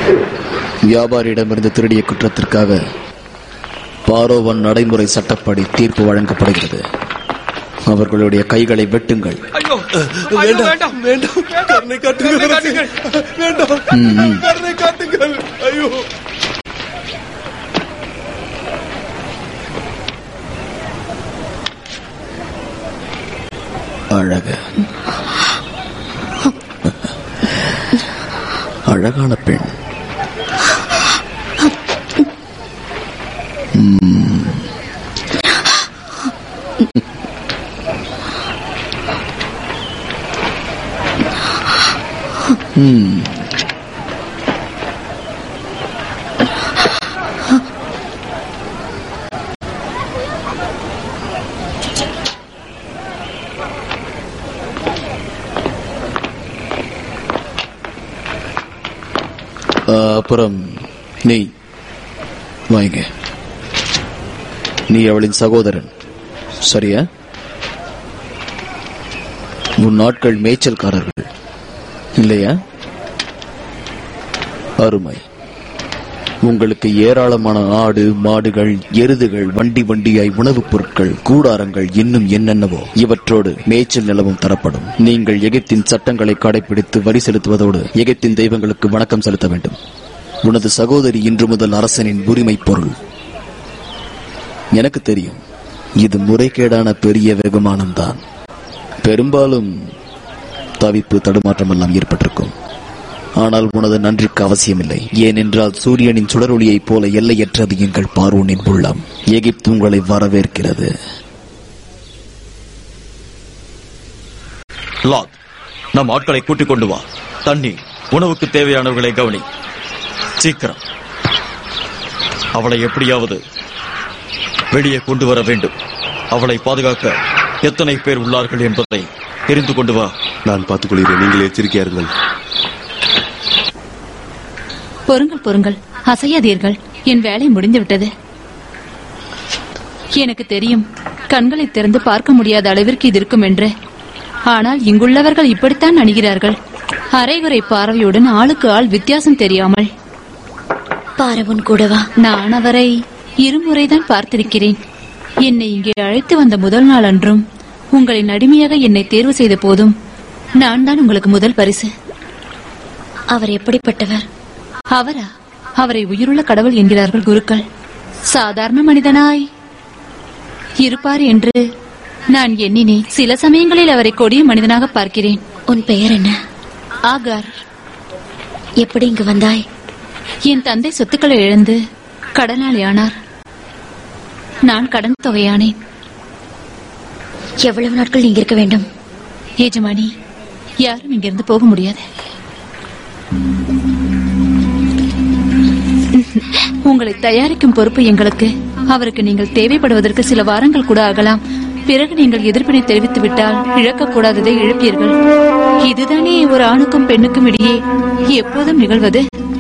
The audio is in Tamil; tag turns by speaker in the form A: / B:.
A: வியாபாரியிடமிருந்து திருடிய குற்றத்திற்காக பாரோவன் நடைமுறை சட்டப்படி தீர்ப்பு வழங்கப்படுகிறது. அவர்களுடைய கைகளை வெட்டுங்கள். அழகான பெண். அப்புறம் நீ வாங்க. நீ அவளின் சகோதரன், சரியா? உன் நாட்கள் மேய்ச்சல்காரர்கள் இல்லையா? அருமை. உங்களுக்கு ஏராளமான ஆடு, மாடுகள், எருதுகள், வண்டி வண்டியாய் உணவுப் பொருட்கள், கூடாரங்கள், இன்னும் என்னென்னவோ இவற்றோடு மேய்ச்சல் நிலவும் தரப்படும். நீங்கள் எகிப்தின் சட்டங்களை கடைபிடித்து வரி செலுத்துவதோடு எகிப்தின் தெய்வங்களுக்கு வணக்கம் செலுத்த வேண்டும். உனது சகோதரி இன்று முதல் அரசனின் உரிமை பொருள். எனக்கு தெரியும், இது முறைகேடான பெரிய வெகுமானம்தான். பெரும்பாலும் தவிப்பு, தடுமாற்றம் எல்லாம் ஏற்பட்டிருக்கும். ஆனால் உனது நன்றிக்கு அவசியமில்லை. ஏனென்றால் சூரியனின் சுடரொளியைப் போல எல்லையற்றது எங்கள் பார்வோனின் உள்ளம். எகிப்து உங்களை வரவேற்கிறது.
B: லாத், நம் ஆட்களை கூட்டிக் கொண்டு வா. தண்ணீர், உணவுக்கு தேவையானவர்களை கவனி. சீக்கிரம் அவளை எப்படியாவது வெளியே கொண்டு வர வேண்டும். அவளை பாதுகாக்க எத்தனை பேர் உள்ளார்கள் என்பதை தெரிந்து கொண்டு வா.
C: நான் பார்த்துக் கொள்கிறேன், நீங்கள் எச்சரிக்கையா இருங்கள்.
D: பொறுங்கள் பொறுங்கள், அசையாதீர்கள். என் வேலை முடிந்துவிட்டது. எனக்கு தெரியும், கண்களை திறந்து பார்க்க முடியாத அளவிற்கு இது இருக்கும் என்று. ஆனால் இங்குள்ளவர்கள் இப்படித்தான் அணுகிறார்கள், அரைகுறை பார்வையுடன், ஆளுக்கு ஆள் வித்தியாசம் தெரியாமல்.
E: பார்வன் கூடவா?
D: நான் அவரை இருமுறைதான் பார்த்திருக்கிறேன். என்னை இங்கே அழைத்து வந்த முதல் நாள் அன்றும் உங்களின் அடிமையாக என்னை தேர்வு செய்த போதும் நான் தான் உங்களுக்கு முதல் பரிசு.
E: அவர் எப்படிப்பட்டவர்?
D: அவரா? அவரை உயிருள்ள கடவுள் என்கிறார்கள் குருக்கள். சாதாரண மனிதனாய் இருப்பார் என்று நான் எண்ணினேன். சில சமயங்களில் அவரை கொடிய மனிதனாக பார்க்கிறேன்.
E: உன் பெயர் என்ன?
D: ஆகார்.
E: எப்படி இங்கு வந்தாய்?
D: என் தந்தை சொத்துக்களை இழந்து கடனாளியானார். நான் கடன் தொகையானேன்.
E: எவ்வளவு நாட்கள் இங்க இருக்க வேண்டும்?
D: ஏஜமானி, யாரும் இங்கிருந்து போக முடியாது. உங்களை தயாரிக்கும் பொறுப்பு எங்களுக்கு. அவருக்கு நீங்கள் தேவைப்படுவதற்கு சில வாரங்கள் கூட ஆகலாம். பிறகு நீங்கள் எதிர்ப்பினை தெரிவித்து விட்டால் இழக்கக்கூடாததை இழப்பீர்கள். இதுதானே ஒரு ஆணுக்கும் பெண்ணுக்கும் இடையே எப்போதும் நிகழ்வது.